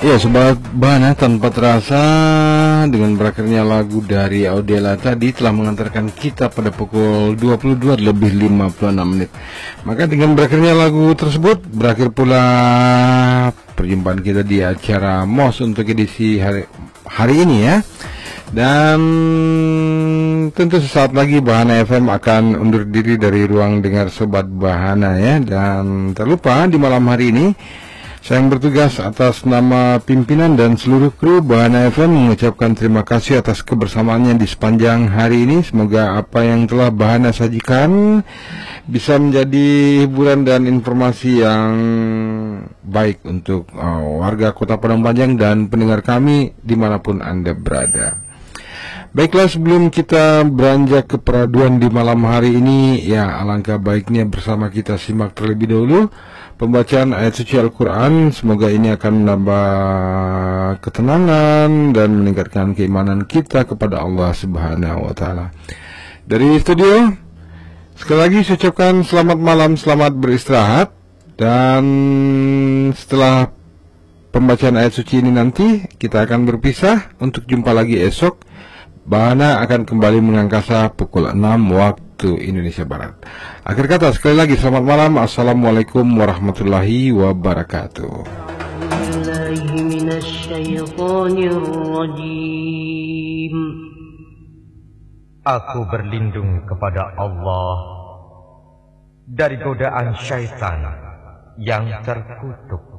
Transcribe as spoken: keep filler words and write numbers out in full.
Ya sobat Bahana, tanpa terasa dengan berakhirnya lagu dari Audela tadi telah mengantarkan kita pada pukul dua puluh dua lebih lima puluh enam menit. Maka dengan berakhirnya lagu tersebut berakhir pula perjumpaan kita di acara M O S untuk edisi hari, hari ini ya. Dan tentu sesaat lagi Bahana F M akan undur diri dari ruang dengar sobat Bahana ya. Dan tak lupa di malam hari ini saya yang bertugas atas nama pimpinan dan seluruh kru Bahana F M mengucapkan terima kasih atas kebersamaannya di sepanjang hari ini. Semoga apa yang telah Bahana sajikan bisa menjadi hiburan dan informasi yang baik untuk uh, warga Kota Padang Panjang dan pendengar kami dimanapun Anda berada. Baiklah, sebelum kita beranjak ke peraduan di malam hari ini, ya alangkah baiknya bersama kita simak terlebih dahulu pembacaan ayat suci Al-Quran. Semoga ini akan menambah ketenangan dan meningkatkan keimanan kita kepada Allah Subhanahu wa Ta'ala. Dari studio, sekali lagi saya ucapkan selamat malam, selamat beristirahat. Dan setelah pembacaan ayat suci ini nanti kita akan berpisah untuk jumpa lagi esok. Bahana akan kembali mengangkasa pukul enam waktu Indonesia Barat. Akhir kata sekali lagi selamat malam. Assalamualaikum warahmatullahi wabarakatuh. Aku berlindung kepada Allah dari godaan syaitan yang terkutuk.